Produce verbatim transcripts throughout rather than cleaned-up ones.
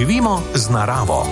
Živimo z naravo.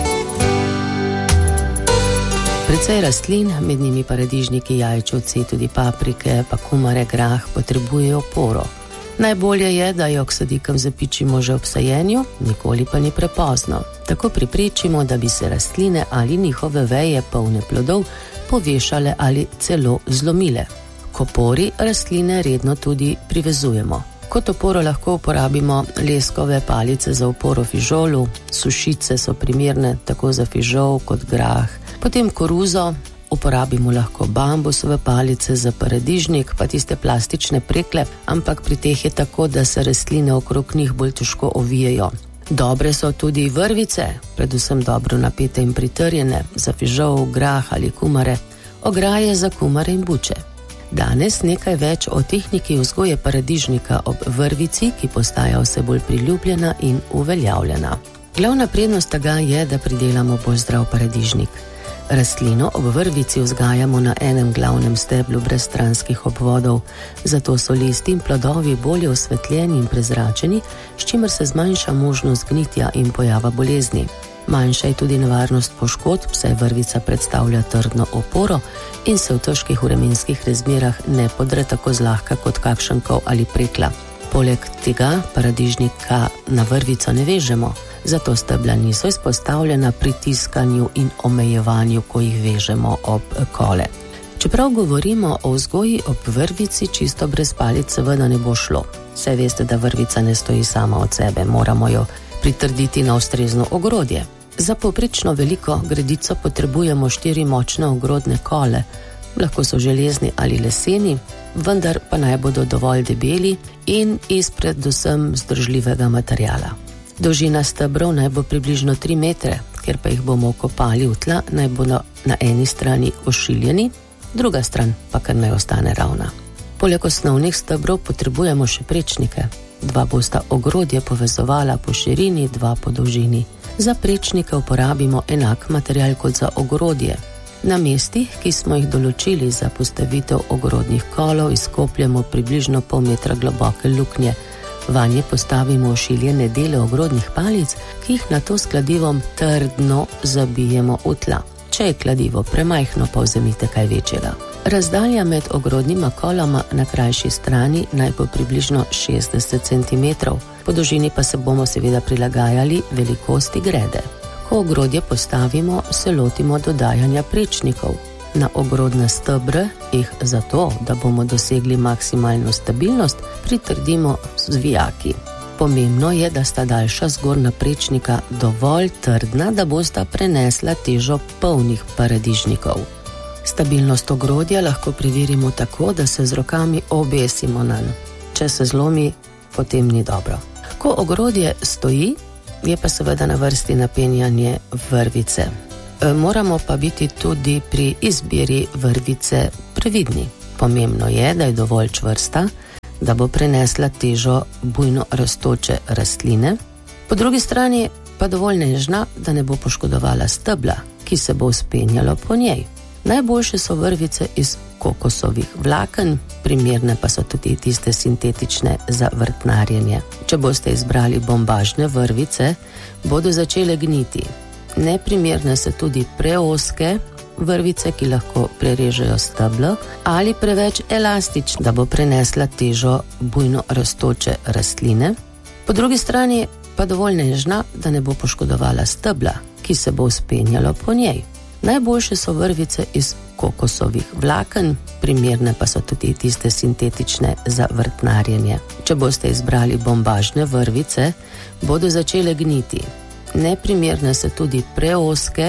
Precej rastlin, med njimi paradižniki, jajčevci, tudi paprike, pa kumare, grah, potrebujejo oporo. Najbolje je, da jo k sadikem zapičimo že ob sajenju, nikoli pa ni prepozno. Tako preprečimo, da bi se rastline ali njihove veje polne plodov povešale ali celo zlomile. K opori rastline redno tudi privezujemo. Kot oporo lahko uporabimo leskove palice za oporo fižolu, sušice so primerne tako za fižol kot grah. Potem koruzo, uporabimo lahko bambusove palice za paradižnik, pa tiste plastične prekle, ampak pri teh je tako, da se rastline okrog njih bolj težko ovijejo. Dobre so tudi vrvice, predvsem dobro napete in pritrjene, za fižol, grah ali kumare, ograje za kumare in buče. Danes nekaj več o tehniki vzgoje paradižnika ob vrvici, ki postaja vse bolj priljubljena in uveljavljena. Glavna prednost tega je, da pridelamo bolj zdrav paradižnik. Rastlino ob vrvici vzgajamo na enem glavnem steblu brez stranskih obvodov, zato so listi in plodovi bolje osvetljeni in prezračeni, s čimer se zmanjša možnost gnitja in pojava bolezni. Manjša je tudi nevarnost poškodb, saj vrvica predstavlja trdno oporo in se v težkih vremenskih razmerah ne podre tako zlahka kot kakšen kol ali prekla. Poleg tega paradižnika na vrvico ne vežemo, zato stebla niso izpostavljena pritiskanju in omejevanju, ko jih vežemo ob kole. Čeprav govorimo o vzgoji ob vrvici, čisto brez palic seveda ne bo šlo. Saj veste, da vrvica ne stoji sama od sebe, moramo jo pritrditi na ustrezno ogrodje. Za povprečno veliko gredico potrebujemo štiri močne ogrodne kole, lahko so železni ali leseni, vendar pa naj bodo dovolj debeli in iz predvsem vzdržljivega materiala. Dolžina stebrov naj bo približno tri metre, ker pa jih bomo kopali v tla, naj bodo na eni strani ošiljeni, druga stran pa kar naj ostane ravna. Poleg osnovnih stebrov potrebujemo še prečnike. Dva bosta ogrodje povezovala po širini, dva po dolžini. Za prečnike uporabimo enak material kot za ogrodje. Na mestih, ki smo jih določili za postavitev ogrodnih kolov, izkopljemo približno pol metra globoke luknje. Vanje postavimo ošiljene dele ogrodnih palic, ki jih nato s kladivom trdno zabijemo v tla. Če je kladivo premajhno, pa vzemite kaj večjega. Razdalja med ogrodnima kolama na krajši strani naj bo približno šestdeset centimetrov, po dolžini pa se bomo seveda prilagajali velikosti grede. Ko ogrodje postavimo, se lotimo dodajanja prečnikov. Na ogrodne stebre jih zato, da bomo dosegli maksimalno stabilnost, pritrdimo z vijaki. Pomembno je, da sta daljša zgornja prečnika dovolj trdna, da bosta prenesla težo polnih paradižnikov. Stabilnost ogrodja lahko preverimo tako, da se z rokami obesimo nanj. Če se zlomi, potem ni dobro. Ko ogrodje stoji, je pa seveda na vrsti napenjanje vrvice. E, moramo pa biti tudi pri izbiri vrvice previdni. Pomembno je, da je dovolj čvrsta, da bo prenesla težo bujno rastoče rastline, po drugi strani pa dovolj nežna, da ne bo poškodovala stebla, ki se bo vzpenjalo po njej. Najboljše so vrvice iz kokosovih vlaken, primerne pa so tudi tiste sintetične za vrtnarjenje. Če boste izbrali bombažne vrvice, bodo začele gniti. Neprimerne so tudi preozke vrvice, ki lahko prerežejo steblo, ali preveč elastične, da bo prenesla težo bujno rastoče rastline. Po drugi strani pa dovolj nežna, da ne bo poškodovala stebla, ki se bo vzpenjalo po njej. Najboljše so vrvice iz kokosovih vlaken, primerne pa so tudi tiste sintetične za vrtnarjenje. Če boste izbrali bombažne vrvice, bodo začele gniti. Neprimerne so tudi preozke